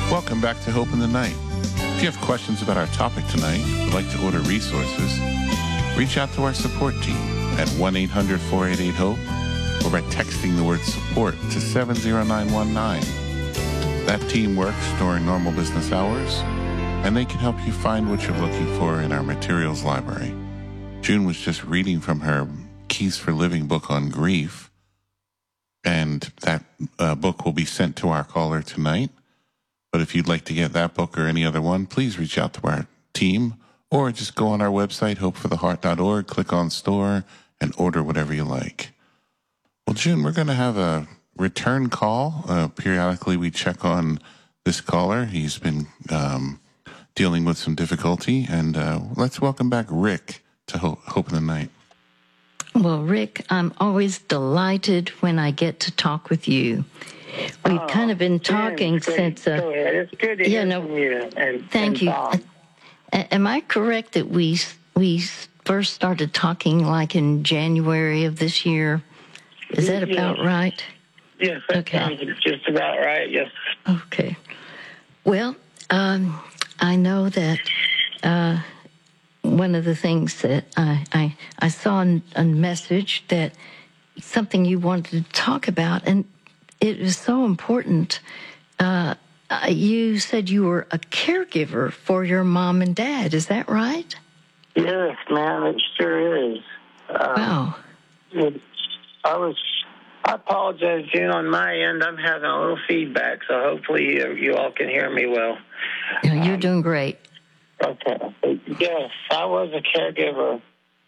Welcome back to Hope in the Night. If you have questions about our topic tonight, would like to order resources, reach out to our support team at 1-800-488-HOPE or by texting the word support to 70919. That team works during normal business hours, and they can help you find what you're looking for in our materials library. June was just reading from her Keys for Living book on grief, and that book will be sent to our caller tonight. But if you'd like to get that book or any other one, please reach out to our team or just go on our website, hopefortheheart.org, click on store, and order whatever you like. Well, June, we're going to have a return call. Periodically, we check on this caller. He's been dealing with some difficulty. And let's welcome back Rick to Hope in the Night. Well, Rick, I'm always delighted when I get to talk with you. We've kind of been talking since... Go ahead. It's good to hear from you. Thank you. Am I correct that we first started talking like in January of this year? Is that about right? Yes, that sounds just about right, yes. Okay. Well, I know that one of the things that I saw a message that something you wanted to talk about, and it was so important. You said you were a caregiver for your mom and dad. Is that right? Yes, ma'am, it sure is. Wow. I apologize, June, on my end. I'm having a little feedback, so hopefully you all can hear me well. You're doing great. Okay. Yes, I was a caregiver.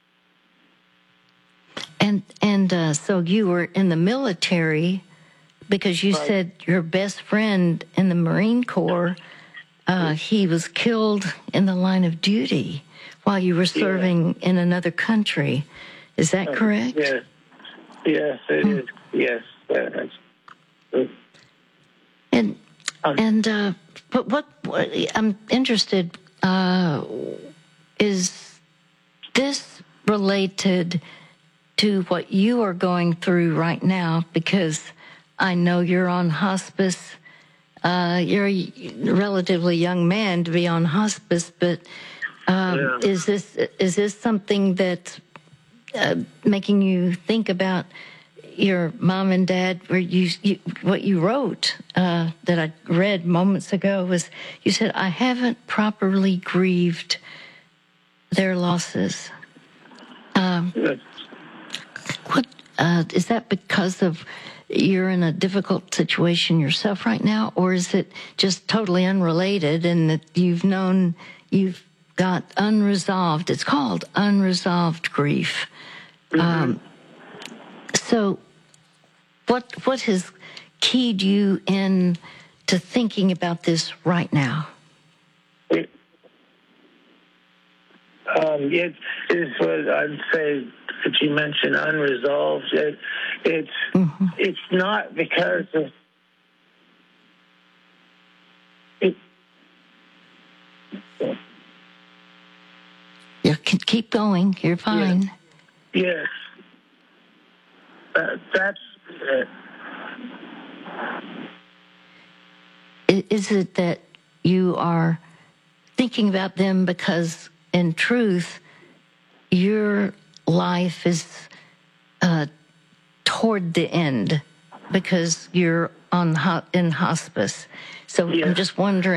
And so you were in the military because you said your best friend in the Marine Corps, he was killed in the line of duty while you were serving in another country. Is that correct? Yes. Yes, it is. Yes. But what I'm interested, is this related to what you are going through right now? Because I know you're on hospice. You're a relatively young man to be on hospice, but is this something that's making you think about your mom and dad? Where what you wrote that I read moments ago was you said, "I haven't properly grieved their losses." What is that because of you're in a difficult situation yourself right now, or is it just totally unrelated and that you've got unresolved? It's called unresolved grief. Mm-hmm. So what has keyed you in to thinking about this right now? It is what I'd say that you mentioned unresolved. It's not because of it. You can keep going. You're fine. Yes. That's it. Is it that you are thinking about them because, in truth, your life is toward the end because you're in hospice? So I'm just wondering.